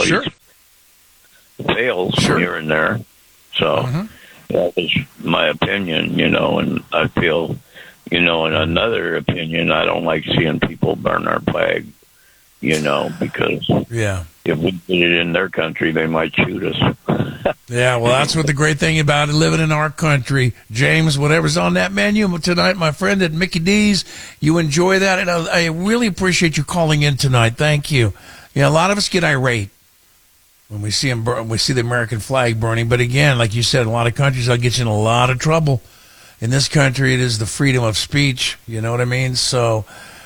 Everybody fails here and there. So that was my opinion, and I feel, in another opinion, I don't like seeing people burn our flag, because if we did it in their country, they might shoot us. Yeah, well, that's what the great thing about it, living in our country. James, whatever's on that menu tonight, my friend at Mickey D's, you enjoy that, and I really appreciate you calling in tonight. Thank you. A lot of us get irate when we see the American flag burning, but again, like you said, in a lot of countries, that'll get you in a lot of trouble. In this country, it is the freedom of speech. You know what I mean? So,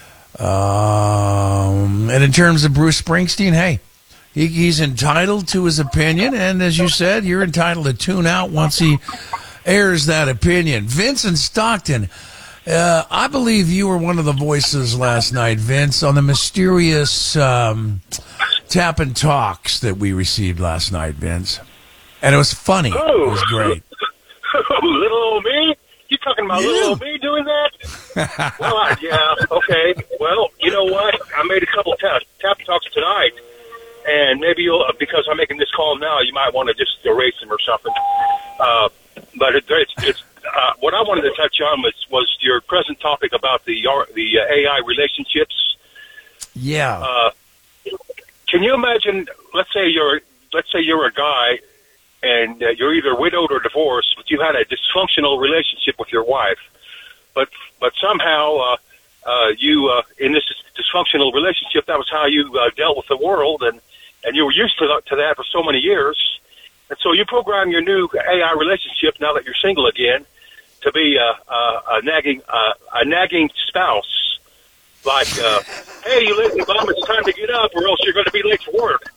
and in terms of Bruce Springsteen, hey, he's entitled to his opinion, and as you said, you're entitled to tune out once he airs that opinion. Vincent Stockton, I believe you were one of the voices last night, Vince, on the mysterious tap and talks that we received last night, Vince. And it was funny. Oh. It was great. Little old me? You talking about little old me doing that? Well, yeah, okay. Well, you know what? I made a couple tap talks tonight. And maybe because I'm making this call now, you might want to just erase them or something. But it's what I wanted to touch on was your present topic about the AI relationships. Yeah. Can you imagine? Let's say you're a guy, and you're either widowed or divorced, but you had a dysfunctional relationship with your wife. But somehow you in this dysfunctional relationship, that was how you dealt with the world, and you were used to that for so many years. And so you program your new AI relationship, now that you're single again, to be a nagging spouse. Like, hey, you lazy bum, it's time to get up, or else you're going to be late for work.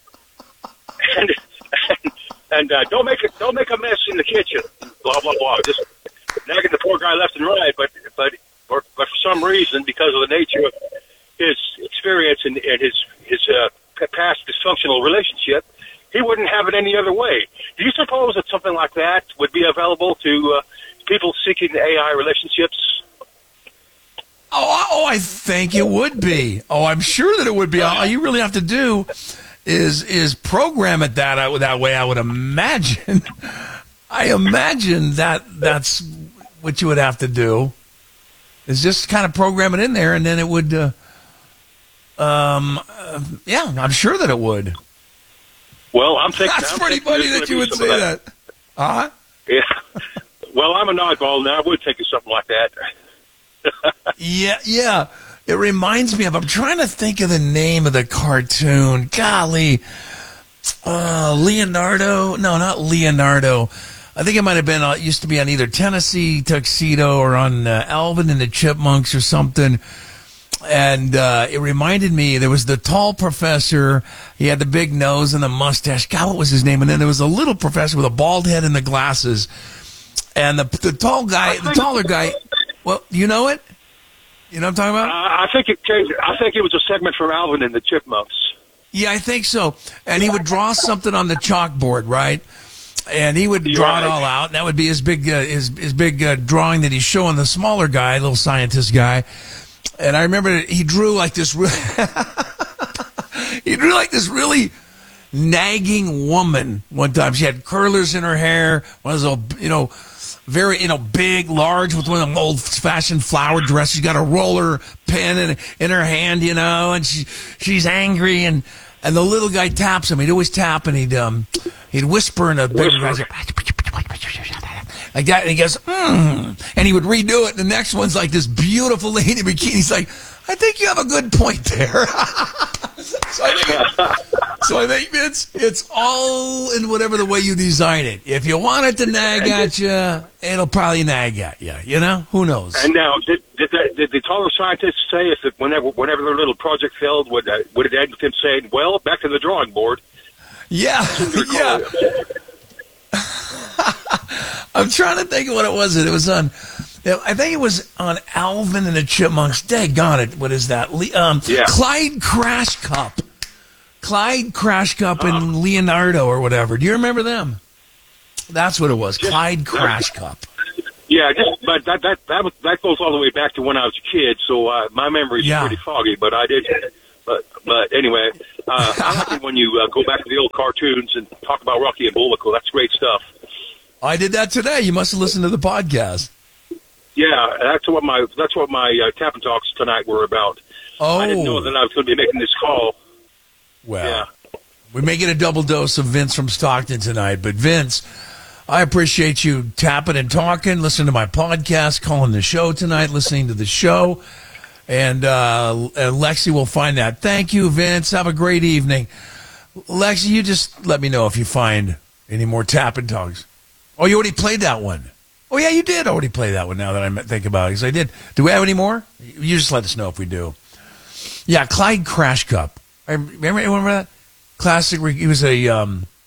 And don't make a mess in the kitchen. Blah blah blah. Just nagging the poor guy left and right. But for some reason, because of the nature of his experience and his past dysfunctional relationship, he wouldn't have it any other way. Do you suppose that something like that would be available to people seeking AI relationships? Oh, I think it would be. Oh, I'm sure that it would be. All you really have to do is program it that way, I would imagine. I imagine that's what you would have to do, is just kind of program it in there, and then it would, yeah, I'm sure that it would. Well, I'm thinking... That's pretty funny that you would say that. Uh-huh. Yeah. Well, I'm a oddball, and I would think of something like that. Yeah. It reminds me of, I'm trying to think of the name of the cartoon. Golly. Leonardo? No, not Leonardo. I think it might have been, used to be on either Tennessee Tuxedo or on Alvin and the Chipmunks or something. And it reminded me, there was the tall professor. He had the big nose and the mustache. God, what was his name? And then there was a little professor with a bald head and the glasses. And the taller guy, well, you know it? You know what I'm talking about? I think it was a segment from Alvin and the Chipmunks. Yeah, I think so. And he would draw something on the chalkboard, right? And he would draw it all out. And that would be his big drawing that he's showing the smaller guy, little scientist guy. And I remember he drew like this. He drew like this really nagging woman one time. She had curlers in her hair. One of those, very, big, large, with one of them old-fashioned flower dresses. She's got a roller pin in her hand, and she's angry, and the little guy taps him. He'd always tap, and he'd whisper in a bigger guy's ear, like that, and he goes, and he would redo it, and the next one's like this beautiful lady in bikini. He's like, I think you have a good point there. So I think it's all in whatever the way you design it. If you want it to nag at you, it'll probably nag at you. Who knows? And now, did the taller scientists say if whenever their little project failed, would it end with them saying, "Well, back to the drawing board"? Yeah. I'm trying to think of what it was. It was on. I think it was on Alvin and the Chipmunks. Daggone it! What is that? Clyde Crash Cup. Clyde Crash Cup and Leonardo or whatever. Do you remember them? That's what it was. Clyde Crash Cup. Yeah, but that goes all the way back to when I was a kid. So my memory's pretty foggy. But I did But anyway, I like it when you go back to the old cartoons and talk about Rocky and Bullwinkle. That's great stuff. I did that today. You must have listened to the podcast. Yeah, that's what my Tap and Talks tonight were about. Oh. I didn't know that I was going to be making this call. Well, yeah. We may get a double dose of Vince from Stockton tonight, but Vince, I appreciate you tapping and talking, listening to my podcast, calling the show tonight, listening to the show. And Lexi will find that. Thank you, Vince. Have a great evening. Lexi, you just let me know if you find any more Tap and Talks. Oh, you already played that one. Oh, yeah, you did already play that one now that I think about it. Because I did. Do we have any more? You just let us know if we do. Yeah, Clyde Crash Cup. Remember that? Classic. He was a,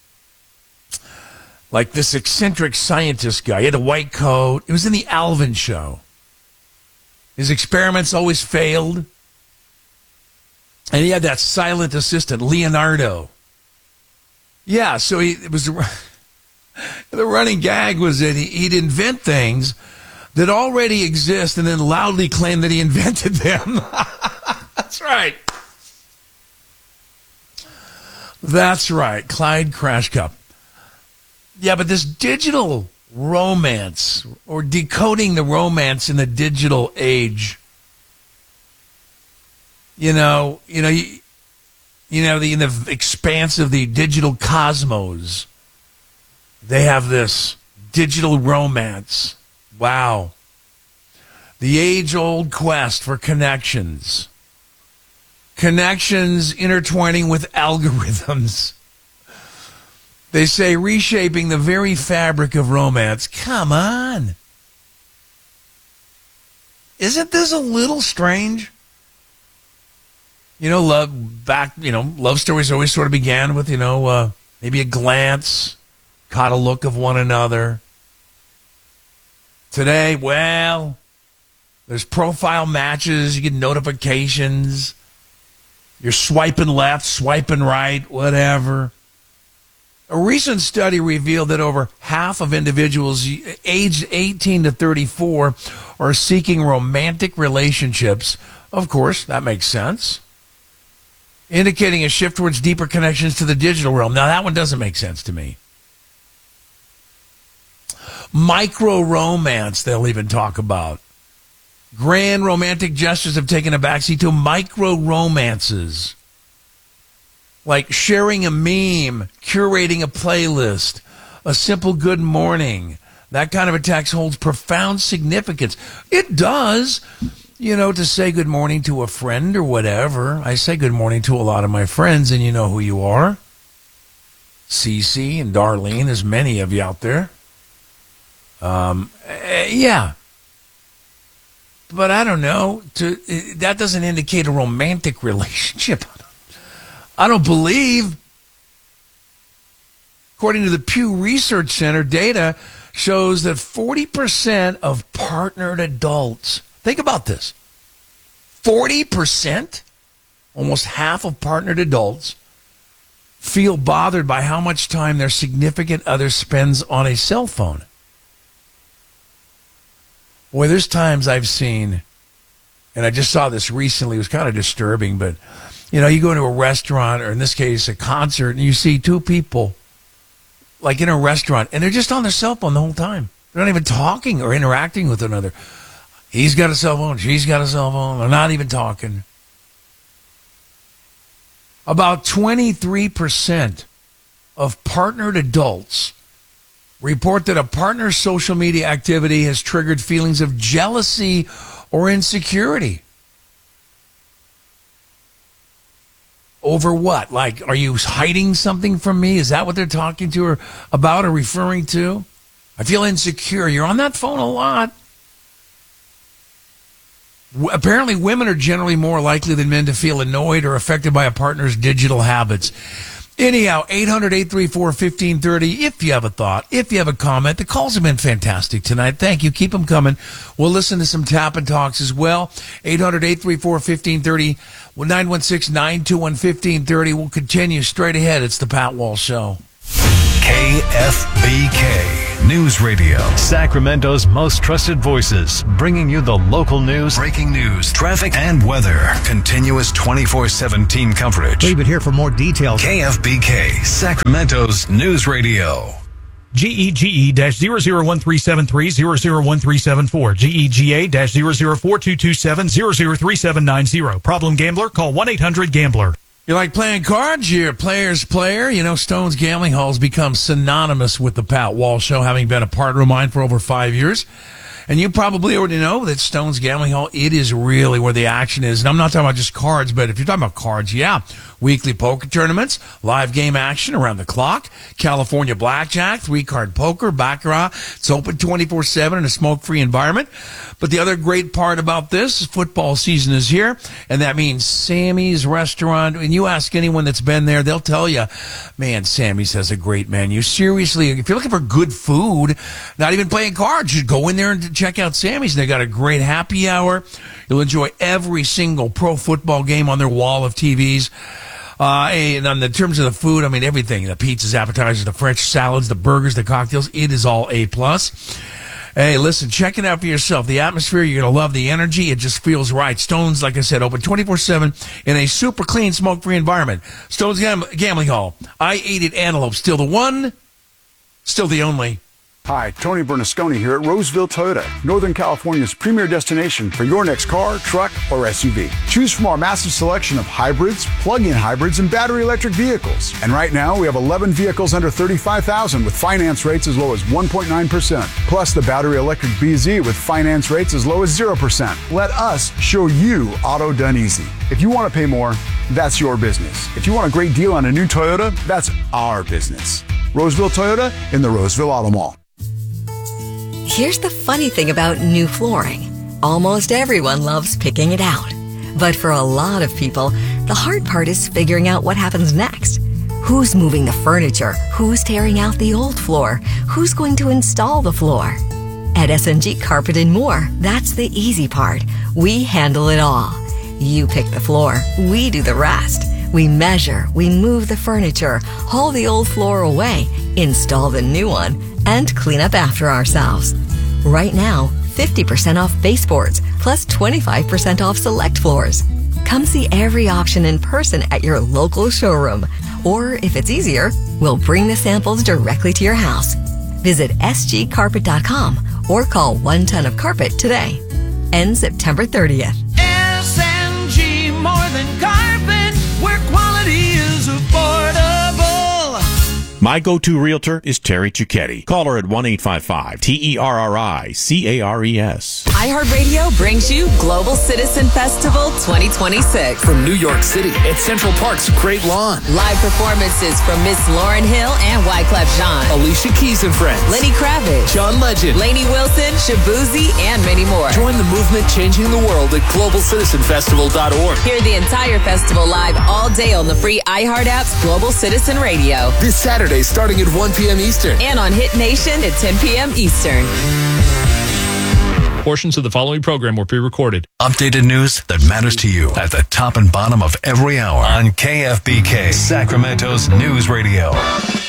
like this eccentric scientist guy. He had a white coat. It was in the Alvin show. His experiments always failed. And he had that silent assistant, Leonardo. Yeah, so it was the running gag was that he'd invent things that already exist and then loudly claim that he invented them. That's right. That's right. Clyde Crash Cup. Yeah, but this digital romance or decoding the romance in the digital age, in the expanse of the digital cosmos, they have this digital romance. Wow. The age-old quest for connections. Connections intertwining with algorithms. They say reshaping the very fabric of romance. Come on. Isn't this a little strange? Love stories always sort of began with, maybe a glance, caught a look of one another. Today, well, there's profile matches, you get notifications, you're swiping left, swiping right, whatever. A recent study revealed that over half of individuals aged 18 to 34 are seeking romantic relationships. Of course, that makes sense. Indicating a shift towards deeper connections to the digital realm. Now, that one doesn't make sense to me. Micro-romance, they'll even talk about. Grand romantic gestures have taken a backseat to micro-romances. Like sharing a meme, curating a playlist, a simple good morning. That kind of a text holds profound significance. It does, to say good morning to a friend or whatever. I say good morning to a lot of my friends, and you know who you are. Cece and Darlene, there's many of you out there. Yeah. But I don't know. That doesn't indicate a romantic relationship. I don't believe. According to the Pew Research Center, data shows that 40% of partnered adults, think about this, 40%, almost half of partnered adults, feel bothered by how much time their significant other spends on a cell phone. Boy, there's times I've seen, and I just saw this recently, it was kind of disturbing, but you go to a restaurant, or in this case, a concert, and you see two people, like in a restaurant, and they're just on their cell phone the whole time. They're not even talking or interacting with one another. He's got a cell phone, she's got a cell phone, they're not even talking. About 23% of partnered adults report that a partner's social media activity has triggered feelings of jealousy or insecurity. Over what? Like, are you hiding something from me? Is that what they're talking to or about or referring to? I feel insecure. You're on that phone a lot. Apparently, women are generally more likely than men to feel annoyed or affected by a partner's digital habits. Anyhow, 800-834-1530. If you have a thought, if you have a comment, the calls have been fantastic tonight. Thank you. Keep them coming. We'll listen to some Tap and Talks as well. 800-834-1530. 916-921-1530. We'll continue straight ahead. It's the Pat Walsh Show. KFBK News Radio. Sacramento's most trusted voices, bringing you the local news, breaking news, traffic, and weather. Continuous 24/7 team coverage. Leave it here for more details. KFBK, Sacramento's News Radio. GEGE-001373, 001374. GEGA-004227, 003-790. Problem gambler? Call 1-800-GAMBLER. You like playing cards? You're a player's player. You know, Stone's Gambling Hall has become synonymous with the Pat Walsh Show, having been a partner of mine for over 5 years. And you probably already know that Stone's Gambling Hall, it is really where the action is. And I'm not talking about just cards, but if you're talking about cards, yeah. Weekly poker tournaments, live game action around the clock, California blackjack, 3-card poker, baccarat. It's open 24/7 in a smoke-free environment. But the other great part about this is football season is here, and that means Sammy's Restaurant. And you ask anyone that's been there, they'll tell you, man, Sammy's has a great menu. Seriously, if you're looking for good food, not even playing cards, you go in there and check out Sammy's. They got a great happy hour. You'll enjoy every single pro football game on their wall of TVs. And on the terms of the food, I mean, everything, the pizzas, appetizers, the French salads, the burgers, the cocktails, it is all A+. Hey, listen, check it out for yourself. The atmosphere, you're going to love the energy. It just feels right. Stone's, like I said, open 24/7 in a super clean, smoke-free environment. Stone's Gambling Hall. I ate at Antelope. Still the one, still the only. Hi, Tony Bernasconi here at Roseville Toyota, Northern California's premier destination for your next car, truck, or SUV. Choose from our massive selection of hybrids, plug-in hybrids, and battery electric vehicles. And right now, we have 11 vehicles under $35,000 with finance rates as low as 1.9%. Plus the battery electric BZ with finance rates as low as 0%. Let us show you auto done easy. If you want to pay more, that's your business. If you want a great deal on a new Toyota, that's our business. Roseville Toyota in the Roseville Auto Mall. Here's the funny thing about new flooring. Almost everyone loves picking it out. But for a lot of people, the hard part is figuring out what happens next. Who's moving the furniture? Who's tearing out the old floor? Who's going to install the floor? At S&G Carpet & More, that's the easy part. We handle it all. You pick the floor, we do the rest. We measure, we move the furniture, haul the old floor away, install the new one, and clean up after ourselves. Right now, 50% off baseboards, plus 25% off select floors. Come see every option in person at your local showroom. Or if it's easier, we'll bring the samples directly to your house. Visit sgcarpet.com or call 1 Ton of Carpet today. Ends September 30th. S&G more than carpet, where quality is affordable. My go-to realtor is Terry Cicchetti. Call her at 1-855-TERRI-CARES. iHeartRadio brings you Global Citizen Festival 2026. From New York City at Central Park's Great Lawn. Live performances from Miss Lauryn Hill and Wyclef Jean. Alicia Keys and Friends. Lenny Kravitz. John Legend. Lainey Wilson, Shabuzi, and many more. Join the movement changing the world at globalcitizenfestival.org. Hear the entire festival live all day on the free iHeart app's Global Citizen Radio. This Saturday starting at 1 p.m. Eastern. And on Hit Nation at 10 p.m. Eastern. Portions of the following program were pre-recorded. Updated news that matters to you at the top and bottom of every hour on KFBK, Sacramento's News Radio.